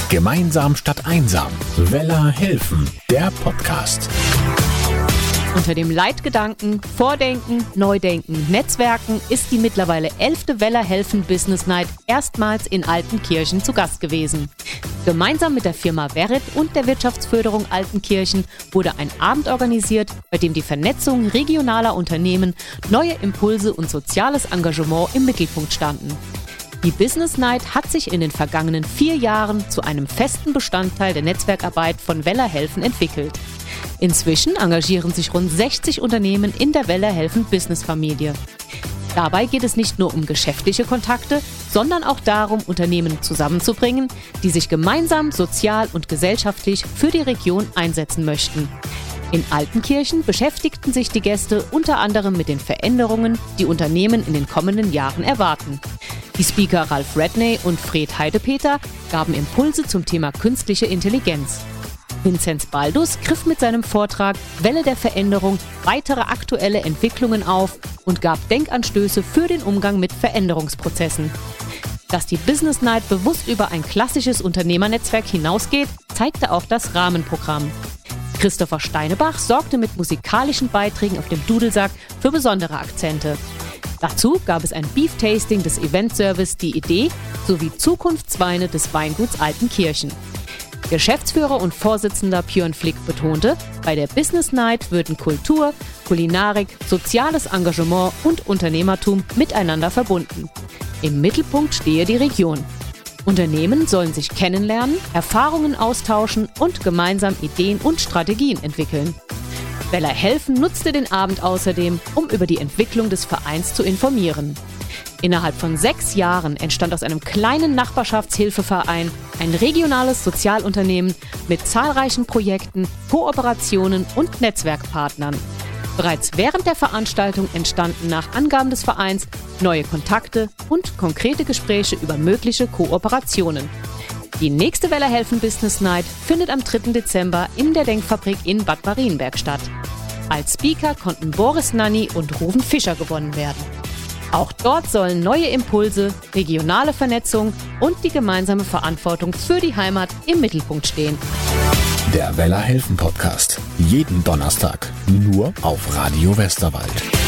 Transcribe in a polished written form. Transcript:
Gemeinsam statt einsam. Weller helfen, der Podcast. Unter dem Leitgedanken Vordenken, Neudenken, Netzwerken ist die mittlerweile 11. Weller helfen Business Night erstmals in Altenkirchen zu Gast gewesen. Gemeinsam mit der Firma Verit und der Wirtschaftsförderung Altenkirchen wurde ein Abend organisiert, bei dem die Vernetzung regionaler Unternehmen, neue Impulse und soziales Engagement im Mittelpunkt standen. Die Business Night hat sich in den vergangenen 4 Jahren zu einem festen Bestandteil der Netzwerkarbeit von Weller helfen entwickelt. Inzwischen engagieren sich rund 60 Unternehmen in der Weller helfen Business-Familie. Dabei geht es nicht nur um geschäftliche Kontakte, sondern auch darum, Unternehmen zusammenzubringen, die sich gemeinsam sozial und gesellschaftlich für die Region einsetzen möchten. In Altenkirchen beschäftigten sich die Gäste unter anderem mit den Veränderungen, die Unternehmen in den kommenden Jahren erwarten. Die Speaker Ralf Redney und Fred Heidepeter gaben Impulse zum Thema künstliche Intelligenz. Vinzenz Baldus griff mit seinem Vortrag Welle der Veränderung weitere aktuelle Entwicklungen auf und gab Denkanstöße für den Umgang mit Veränderungsprozessen. Dass die Business Night bewusst über ein klassisches Unternehmernetzwerk hinausgeht, zeigte auch das Rahmenprogramm. Christopher Steinebach sorgte mit musikalischen Beiträgen auf dem Dudelsack für besondere Akzente. Dazu gab es ein Beef-Tasting des Eventservice Die Idee sowie Zukunftsweine des Weinguts Altenkirchen. Geschäftsführer und Vorsitzender Björn Flick betonte, bei der Business Night würden Kultur, Kulinarik, soziales Engagement und Unternehmertum miteinander verbunden. Im Mittelpunkt stehe die Region. Unternehmen sollen sich kennenlernen, Erfahrungen austauschen und gemeinsam Ideen und Strategien entwickeln. Weller helfen nutzte den Abend außerdem, um über die Entwicklung des Vereins zu informieren. Innerhalb von 6 Jahren entstand aus einem kleinen Nachbarschaftshilfeverein ein regionales Sozialunternehmen mit zahlreichen Projekten, Kooperationen und Netzwerkpartnern. Bereits während der Veranstaltung entstanden nach Angaben des Vereins neue Kontakte und konkrete Gespräche über mögliche Kooperationen. Die nächste Weller helfen Business Night findet am 3. Dezember in der Denkfabrik in Bad Marienberg statt. Als Speaker konnten Boris Nanni und Ruven Fischer gewonnen werden. Auch dort sollen neue Impulse, regionale Vernetzung und die gemeinsame Verantwortung für die Heimat im Mittelpunkt stehen. Der Weller helfen Podcast. Jeden Donnerstag. Nur auf Radio Westerwald.